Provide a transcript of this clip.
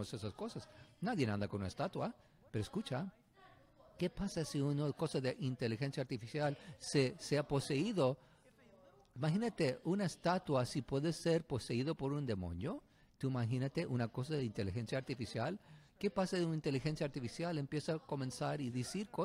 hacemos esas cosas. Nadie anda con una estatua, pero escucha, ¿qué pasa si una cosa de inteligencia artificial se ha poseído? Imagínate una estatua si puede ser poseído por un demonio. Tú imagínate una cosa de inteligencia artificial. ¿Qué pasa si una inteligencia artificial empieza a comenzar y decir cosas?